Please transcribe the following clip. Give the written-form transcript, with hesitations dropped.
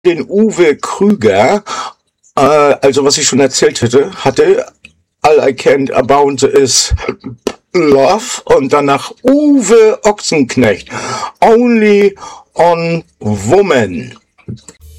den Uwe Krüger, also was ich schon erzählt hatte, All I Can About Is Love und danach Uwe Ochsenknecht, Only on Woman.